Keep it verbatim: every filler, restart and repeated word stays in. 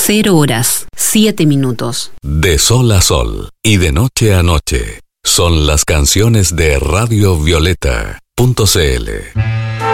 Cero horas, siete minutos. De sol a sol y de noche a noche son las canciones de radio violeta punto c l.